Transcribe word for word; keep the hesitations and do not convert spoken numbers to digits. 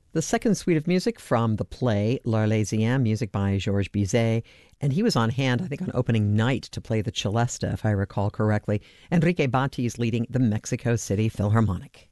The second suite of music from the play L'Arlésienne, music by Georges Bizet, and he was on hand, I think, on opening night to play the celesta, if I recall correctly. Enrique Bati is leading the Mexico City Philharmonic.